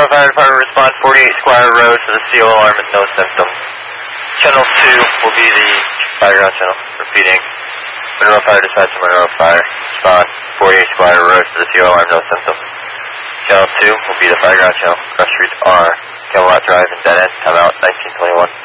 Monroe Fire Department respond 48 Squire Road for the CO alarm with no symptoms. Channel 2 will be the fire ground channel. Repeating. Monroe Fire Dispatch to Monroe Fire. Respond 48 Squire Road for the CO alarm, no symptoms. Channel 2 will be the fire ground channel. Cross streets are Camelot Drive and Dead End. Timeout 1921.